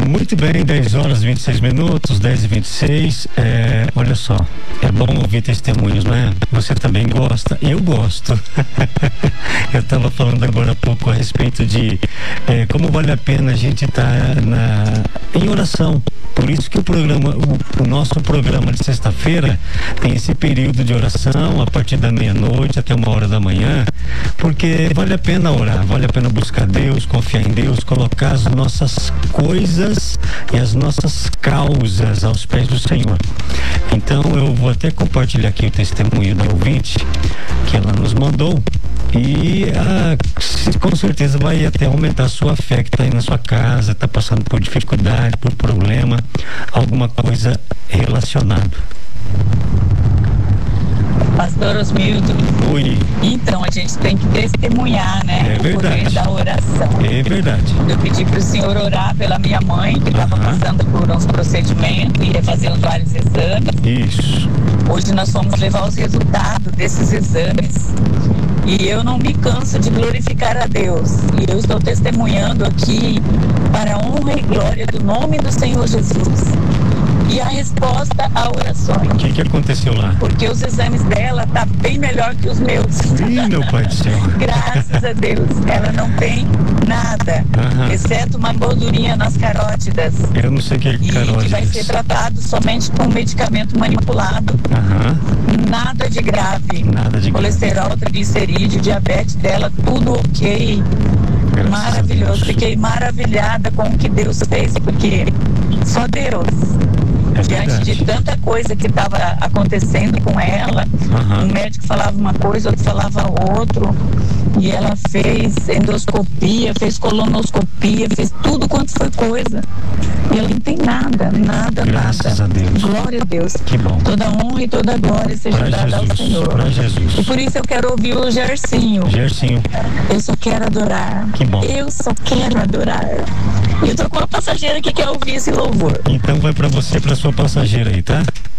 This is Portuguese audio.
Muito bem, 10 horas 26 minutos, 10h26. Olha só, é bom ouvir testemunhos, né? Você também gosta? Eu gosto. Eu estava falando agora há pouco a respeito de como vale a pena a gente estar em oração. Por isso que o nosso programa de sexta-feira tem esse período de oração a partir da meia-noite até 1h da manhã, porque vale a pena orar, vale a pena buscar Deus, confiar em Deus, colocar as nossas coisas e as nossas causas aos pés do Senhor. Então eu vou até compartilhar aqui o testemunho da ouvinte que ela nos mandou e com certeza vai até aumentar a sua fé que está aí na sua casa, está passando por dificuldade, por problema, alguma coisa relacionada. Pastor Osmildo. Oi. Então, a gente tem que testemunhar, né? É verdade. O poder da oração. É verdade. Eu pedi para o senhor orar pela minha mãe, que estava passando por uns procedimentos, ia fazer vários exames. Isso. Hoje nós fomos levar os resultados desses exames. E eu não me canso de glorificar a Deus. E eu estou testemunhando aqui para a honra e glória do nome do Senhor Jesus. E a resposta a orações. O que aconteceu lá? Porque os exames dela tá bem melhor que os meus. Ih, meu pai do céu. Graças a Deus. Ela não tem nada, exceto uma gordurinha nas carótidas. Eu não sei o que é carótidas. E que vai ser tratado somente com medicamento manipulado. Nada de grave. Nada de grave. Colesterol, triglicerídeo, diabetes dela, tudo ok. Graças maravilhoso. Fiquei maravilhada com o que Deus fez, porque só Deus. Diante de tanta coisa que estava acontecendo com ela, um médico falava uma coisa, outro falava outro, e ela fez endoscopia, fez colonoscopia, fez tudo quanto foi coisa. E ela não tem nada. Graças a Deus. Glória a Deus. Que bom. Toda honra e toda glória seja dada ao Senhor. Pra Jesus. E por isso eu quero ouvir o Gersinho. Gersinho. Eu só quero adorar. Que bom. Eu só quero adorar. E eu tô com uma passageira que quer ouvir esse louvor. Então vai pra você, pra sua passageira aí, tá?